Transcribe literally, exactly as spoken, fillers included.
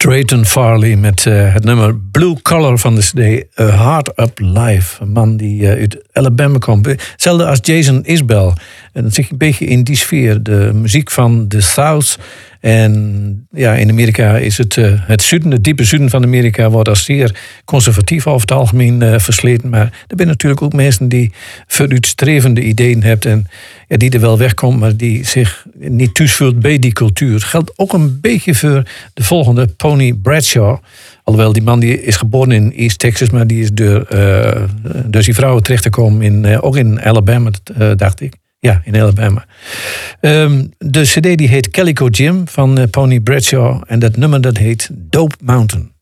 Drayton Farley met uh, het nummer Blue Collar van de cd A Hard Up Live. Een man die uh, uit Alabama komt. Hetzelfde als Jason Isbell. En dat zit een beetje in die sfeer. De muziek van de South. En ja, in Amerika is het uh, het zuiden, het diepe zuiden van Amerika wordt als zeer conservatief over het algemeen uh, versleten. Maar er zijn natuurlijk ook mensen die vooruitstrevende ideeën hebben en ja, die er wel wegkomt, maar die zich niet thuis voelt bij die cultuur. Geldt ook een beetje voor de volgende, Pony Bradshaw. Alhoewel, die man die is geboren in East Texas, maar die is door, uh, door die vrouwen terecht te komen, in, uh, ook in Alabama, uh, dacht ik. Ja, in Alabama. Um, de cd die heet Calico Jim van uh, Pony Bradshaw. En dat nummer dat heet Dope Mountain.